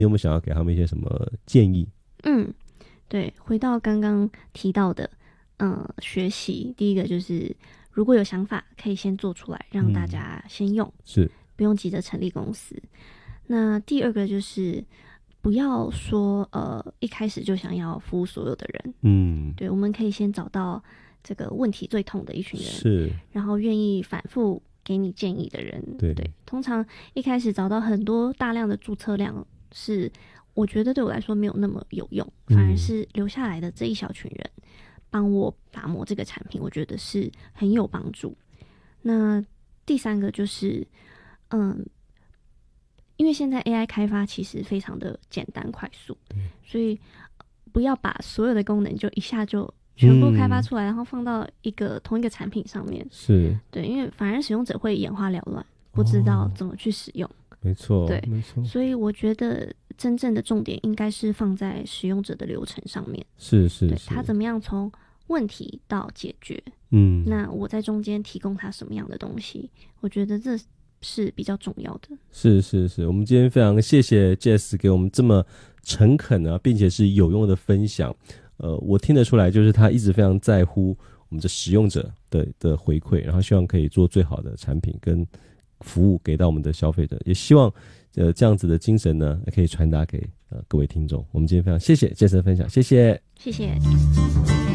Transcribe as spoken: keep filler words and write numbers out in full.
有没有想要给他们一些什么建议？ 嗯，对，回到刚刚提到的，嗯，学习第一个就是如果有想法，可以先做出来，让大家先用， 嗯、是不用急着成立公司。那第二个就是不要说呃一开始就想要服务所有的人，嗯，对，我们可以先找到这个问题最痛的一群人， 是，然后愿意反复给你建议的人，对对，通常一开始找到很多大量的注册量是。我觉得对我来说没有那么有用，反而是留下来的这一小群人帮我打磨这个产品，我觉得是很有帮助。那第三个就是嗯，因为现在 A I 开发其实非常的简单快速，所以不要把所有的功能就一下就全部开发出来，嗯、然后放到一个同一个产品上面， 是对，因为反而使用者会眼花缭乱，不知道怎么去使用。哦， 没错， 对， 没错。 所以我觉得真正的重点应该是放在使用者的流程上面， 是是是， 对，他怎么样从问题到解决，嗯，那我在中间提供他什么样的东西，我觉得这是比较重要的。是是是，我们今天非常谢谢 Jess 给我们这么诚恳啊，并且是有用的分享。呃，我听得出来，就是他一直非常在乎我们的使用者的的回馈，然后希望可以做最好的产品跟服务给到我们的消费者，也希望呃这样子的精神呢可以传达给呃各位听众。我们今天非常谢谢 Jess 的分享，谢谢， 谢谢。